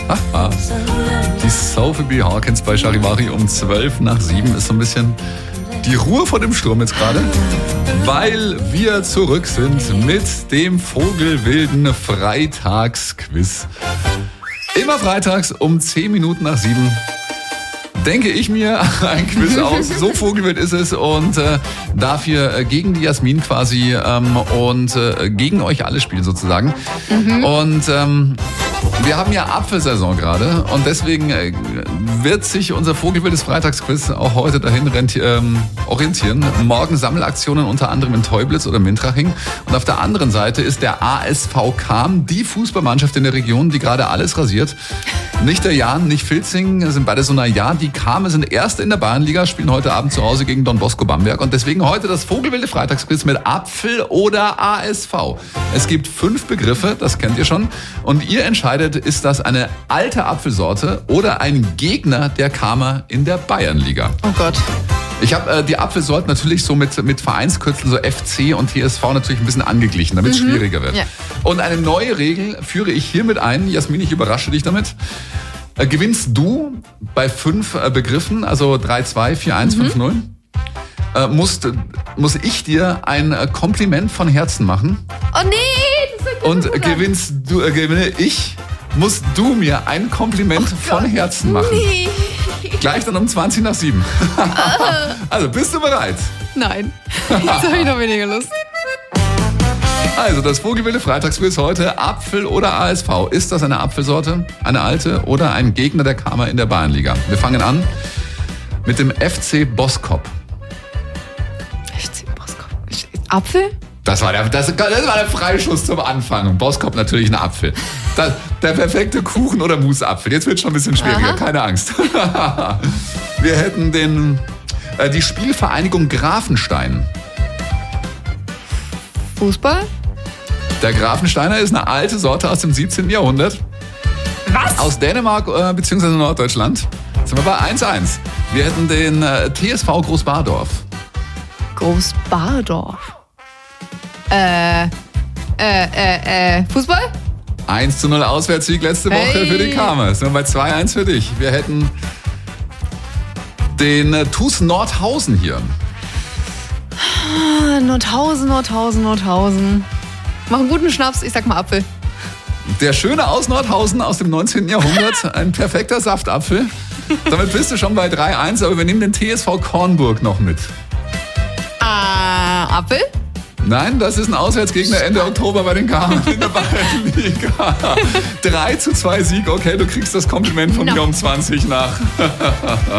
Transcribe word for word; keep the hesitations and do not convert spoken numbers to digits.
Die Sophie B. Hawkins bei Charivari um zwölf nach sieben ist so ein bisschen die Ruhe vor dem Sturm jetzt gerade, weil wir zurück sind mit dem Vogelwilden Freitagsquiz. Immer freitags um zehn Minuten nach sieben denke ich mir ein Quiz aus. So vogelwild ist es und äh, darf hier äh, gegen die Jasmin quasi ähm, und äh, gegen euch alle spielen sozusagen. Mhm. Und ähm, wir haben ja Apfelsaison gerade und deswegen äh, wird sich unser vogelwildes Freitagsquiz auch heute dahin renti- ähm, orientieren. Morgen Sammelaktionen unter anderem in Teublitz oder Mintraching. Und auf der anderen Seite ist der A S V Cham, die Fußballmannschaft in der Region, die gerade alles rasiert. Nicht der Jan, nicht Filzing, sind beide so na ja. Die Chame sind Erste in der Bayernliga, spielen heute Abend zu Hause gegen Don Bosco Bamberg. Und deswegen heute das vogelwilde Freitagsquiz mit Apfel oder A S V. Es gibt fünf Begriffe, das kennt ihr schon. Und ihr entscheidet, ist das eine alte Apfelsorte oder ein Gegner der Chame in der Bayernliga? Oh Gott. Ich habe äh, die Apfelsorten natürlich so mit, mit Vereinskürzeln, so F C und T S V natürlich ein bisschen angeglichen, damit es mhm. schwieriger wird. Ja. Und eine neue Regel führe ich hiermit ein. Jasmin, ich überrasche dich damit. Äh, gewinnst du bei fünf äh, Begriffen, also drei zwei, vier eins, fünf null, äh, musst, muss ich dir ein äh, Kompliment von Herzen machen. Oh nee! Das ist und gut gewinnst du, äh, gewinne ich, musst du mir ein Kompliment oh von Gott. Herzen machen. Nee. Gleich dann um zwanzig nach sieben. Also, bist du bereit? Nein. Jetzt habe ich noch weniger Lust. Also, das vogelwilde Freitagsquiz heute. Apfel oder A S V? Ist das eine Apfelsorte, eine alte oder ein Gegner der Chame in der Bayernliga? Wir fangen an mit dem F C Boskop. F C Boskop. Apfel? Das war, der, das, das war der Freischuss zum Anfang. Boskop natürlich ein Apfel. Das, der perfekte Kuchen- oder Mousapfel. Jetzt wird es schon ein bisschen schwieriger, aha. Keine Angst. Wir hätten den, äh, die Spielvereinigung Grafenstein. Fußball? Der Grafensteiner ist eine alte Sorte aus dem siebzehnten Jahrhundert. Was? Aus Dänemark äh, bzw. Norddeutschland. Sind wir bei eins eins. Wir hätten den äh, T S V Großbardorf. Großbardorf? Äh, äh, äh, äh, Fußball? eins zu null Auswärtssieg letzte Woche hey. für die Chame. Sind wir bei zwei eins für dich. Wir hätten den äh, T U S Nordhausen hier. Nordhausen, Nordhausen, Nordhausen. Mach einen guten Schnaps, ich sag mal Apfel. Der Schöne aus Nordhausen aus dem neunzehnten Jahrhundert. Ein perfekter Saftapfel. Damit bist du schon bei drei eins, aber wir nehmen den T S V Kornburg noch mit. Ah, uh, Apfel? Nein, das ist ein Auswärtsgegner Ende Oktober bei den Chamen in der Bayernliga. drei zu zwei Sieg, okay, du kriegst das Kompliment von no. mir um zwanzig nach.